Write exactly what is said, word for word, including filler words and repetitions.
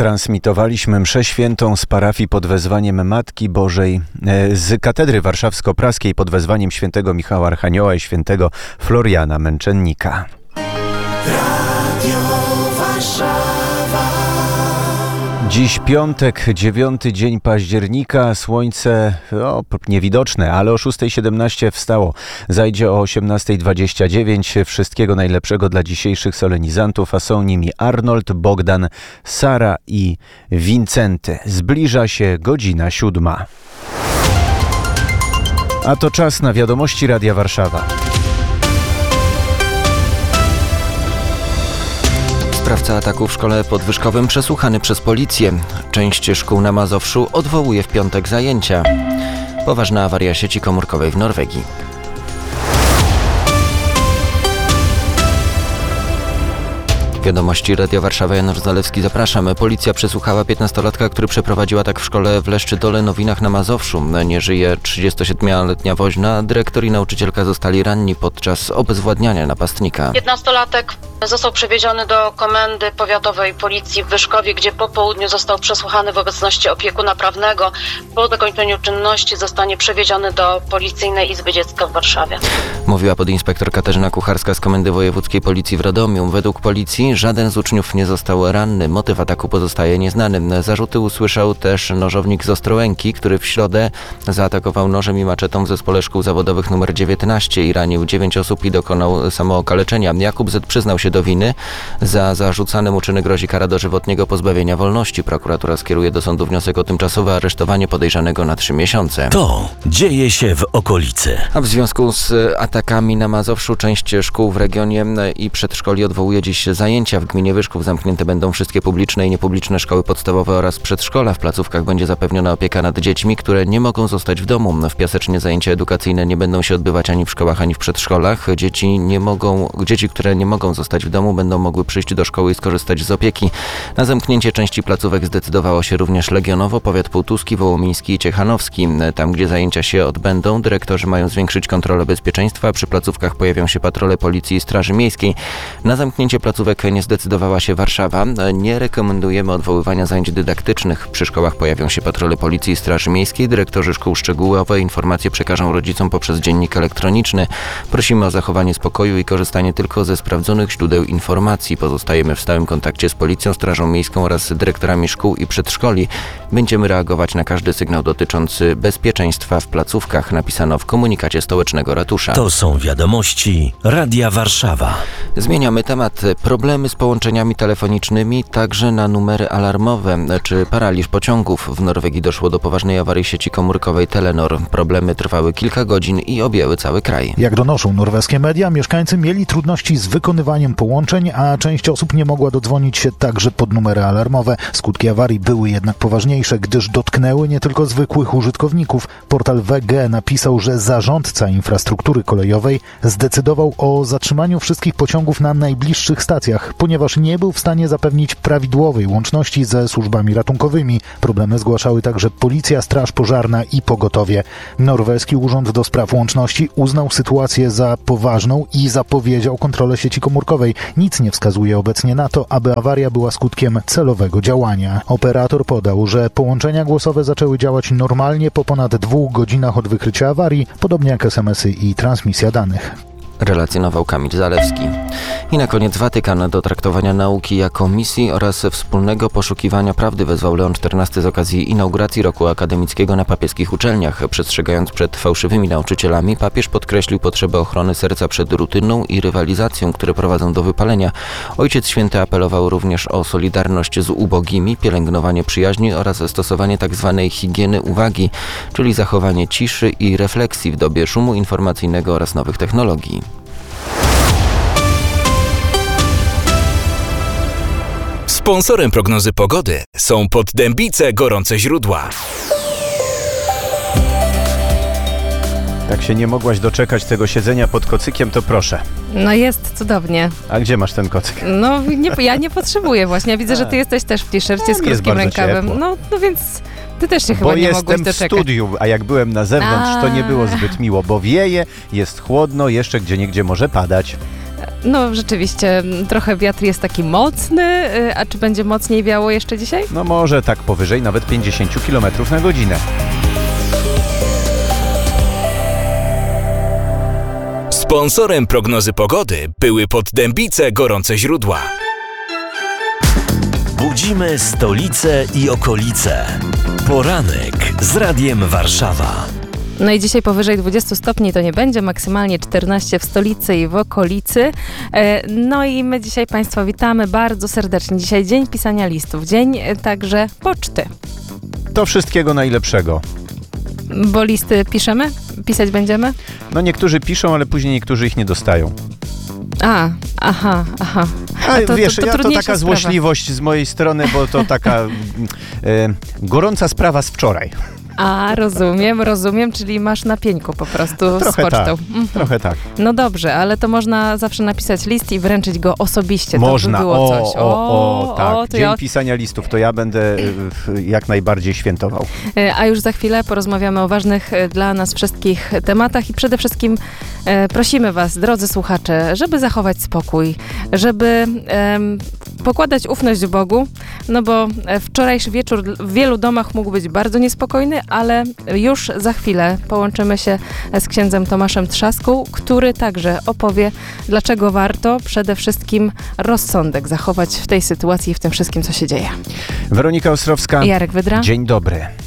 Transmitowaliśmy mszę świętą z parafii pod wezwaniem Matki Bożej, z katedry warszawsko-praskiej pod wezwaniem świętego Michała Archanioła i świętego Floriana Męczennika. Radio Warszawa. Dziś piątek, dziewiąty dzień października, słońce o, niewidoczne, ale o szósta siedemnaście wstało. Zajdzie o osiemnasta dwadzieścia dziewięć. Wszystkiego najlepszego dla dzisiejszych solenizantów, a są nimi Arnold, Bogdan, Sara i Wincenty. Zbliża się godzina siódma. A to czas na wiadomości Radia Warszawa. Sprawca ataku w szkole podwyżkowym przesłuchany przez policję. Część szkół na Mazowszu odwołuje w piątek zajęcia. Poważna awaria sieci komórkowej w Norwegii. Wiadomości Radia Warszawa, Janusz Zalewski, zapraszamy. Policja przesłuchała piętnastolatka, który przeprowadził atak w szkole w Leszczytole Nowinach na Mazowszu. Nie żyje trzydziestosiedmioletnia woźna. Dyrektor i nauczycielka zostali ranni podczas obezwładniania napastnika. Piętnastolatek został przewieziony do Komendy Powiatowej Policji w Wyszkowie, gdzie po południu został przesłuchany w obecności opiekuna prawnego. Po zakończeniu czynności zostanie przewieziony do Policyjnej Izby Dziecka w Warszawie. Mówiła podinspektor Katarzyna Kucharska z Komendy Wojewódzkiej Policji w Radomiu. Według policji żaden z uczniów nie został ranny. Motyw ataku pozostaje nieznany. Zarzuty usłyszał też nożownik z Ostrołęki, który w środę zaatakował nożem i maczetą w zespole szkół zawodowych numer dziewiętnaście i ranił dziewięć osób i dokonał samookaleczenia. Jakub Z. przyznał się do winy. Za zarzucane mu czyny grozi kara dożywotniego pozbawienia wolności. Prokuratura skieruje do sądu wniosek o tymczasowe aresztowanie podejrzanego na trzy miesiące. To dzieje się w okolicy. A w związku z atakami na Mazowszu część szkół w regionie i przedszkoli odwołuje dziś zajęcia. W gminie Wyszków zamknięte będą wszystkie publiczne i niepubliczne szkoły podstawowe oraz przedszkola. W placówkach będzie zapewniona opieka nad dziećmi, które nie mogą zostać w domu. W Piasecznie zajęcia edukacyjne nie będą się odbywać ani w szkołach, ani w przedszkolach. Dzieci nie mogą, dzieci, które nie mogą zostać w domu, będą mogły przyjść do szkoły i skorzystać z opieki. Na zamknięcie części placówek zdecydowało się również Legionowo, powiat półtuski, wołomiński i ciechanowski. Tam, gdzie zajęcia się odbędą, dyrektorzy mają zwiększyć kontrolę bezpieczeństwa. Przy placówkach pojawią się patrole Policji i Straży Miejskiej. Na zamknięcie placówek nie zdecydowała się Warszawa. Nie rekomendujemy odwoływania zajęć dydaktycznych. Przy szkołach pojawią się patrole Policji i Straży Miejskiej. Dyrektorzy szkół szczegółowe informacje przekażą rodzicom poprzez dziennik elektroniczny. Prosimy o zachowanie spokoju i korzystanie tylko ze sprawdzonych źródeł informacji. Pozostajemy w stałym kontakcie z Policją, Strażą Miejską oraz dyrektorami szkół i przedszkoli. Będziemy reagować na każdy sygnał dotyczący bezpieczeństwa w placówkach, napisano w komunikacie stołecznego ratusza. To są wiadomości Radia Warszawa. Zmieniamy temat. Problemy z połączeniami telefonicznymi, także na numery alarmowe, czy paraliż pociągów. W Norwegii doszło do poważnej awarii sieci komórkowej Telenor. Problemy trwały kilka godzin i objęły cały kraj. Jak donoszą norweskie media, mieszkańcy mieli trudności z wykonywaniem połączeń, a część osób nie mogła dodzwonić się także pod numery alarmowe. Skutki awarii były jednak poważniejsze, gdyż dotknęły nie tylko zwykłych użytkowników. Portal W G napisał, że zarządca infrastruktury kolejowej zdecydował o zatrzymaniu wszystkich pociągów na najbliższych stacjach, ponieważ nie był w stanie zapewnić prawidłowej łączności ze służbami ratunkowymi. Problemy zgłaszały także Policja, Straż Pożarna i Pogotowie. Norweski Urząd do Spraw Łączności uznał sytuację za poważną i zapowiedział kontrolę sieci komórkowej. Nic nie wskazuje obecnie na to, aby awaria była skutkiem celowego działania. Operator podał, że połączenia głosowe zaczęły działać normalnie po ponad dwóch godzinach od wykrycia awarii, podobnie jak es em esy i transmisja danych. Relacjonował Kamil Zalewski. I na koniec Watykan do traktowania nauki jako misji oraz wspólnego poszukiwania prawdy wezwał Leon czternasty z okazji inauguracji roku akademickiego na papieskich uczelniach. Przestrzegając przed fałszywymi nauczycielami, papież podkreślił potrzebę ochrony serca przed rutyną i rywalizacją, które prowadzą do wypalenia. Ojciec Święty apelował również o solidarność z ubogimi, pielęgnowanie przyjaźni oraz stosowanie tzw. higieny uwagi, czyli zachowanie ciszy i refleksji w dobie szumu informacyjnego oraz nowych technologii. Sponsorem prognozy pogody są Poddębice Gorące Źródła. Tak się nie mogłaś doczekać tego siedzenia pod kocykiem, to proszę. No jest cudownie. A gdzie masz ten kocyk? No nie, ja nie potrzebuję właśnie. Widzę, że ty jesteś też w t-shircie z krótkim rękawem. No, no więc ty też się bo chyba nie mogłeś doczekać. Bo jestem w studiu, a jak byłem na zewnątrz, a. to nie było zbyt miło, bo wieje, jest chłodno, jeszcze gdzieniegdzie może padać. No rzeczywiście, trochę wiatr jest taki mocny, a czy będzie mocniej wiało jeszcze dzisiaj? No może tak powyżej nawet pięćdziesiąt kilometrów na godzinę. Sponsorem prognozy pogody były Poddębice Gorące Źródła. Budzimy stolicę i okolice. Poranek z Radiem Warszawa. No i dzisiaj powyżej dwudziestu stopni to nie będzie, maksymalnie czternaście w stolicy i w okolicy. No i my dzisiaj Państwa witamy bardzo serdecznie. Dzisiaj dzień pisania listów, dzień także poczty. To wszystkiego najlepszego. Bo listy piszemy? Pisać będziemy? No niektórzy piszą, ale później niektórzy ich nie dostają. A, aha, aha. A, A to, wiesz, to, to, ja, to taka sprawa. złośliwość z mojej strony, bo to taka e, gorąca sprawa z wczoraj. A, rozumiem, rozumiem, czyli masz na pieńku po prostu Trochę z pocztą. tak, Mhm. trochę tak. No dobrze, ale to można zawsze napisać list i wręczyć go osobiście. Można, to by było o, coś. o, o, tak. o, to Dzień ja... pisania listów, to ja będę y, jak najbardziej świętował. A już za chwilę porozmawiamy o ważnych e, dla nas wszystkich tematach i przede wszystkim e, prosimy Was, drodzy słuchacze, żeby zachować spokój, żeby em, pokładać ufność Bogu, no bo e, wczorajszy wieczór w wielu domach mógł być bardzo niespokojny, ale już za chwilę połączymy się z księdzem Tomaszem Trzaską, który także opowie, dlaczego warto przede wszystkim rozsądek zachować w tej sytuacji i w tym wszystkim, co się dzieje. Weronika Ostrowska, Jarek Wydra. dzień dobry.